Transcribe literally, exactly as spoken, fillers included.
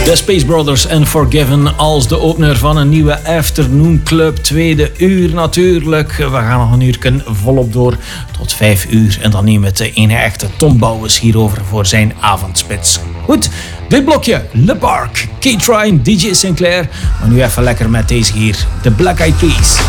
De Space Brothers en Forgiven als de opener van een nieuwe Afternoon Club. Tweede uur natuurlijk. We gaan nog een uur volop door tot vijf uur. En dan neemt de ene echte Tom Bouwens hierover voor zijn avondspits. Goed, dit blokje. Le Parc, K-Trine, D J Sinclair. Maar nu even lekker met deze hier. De Black Eyed Peas.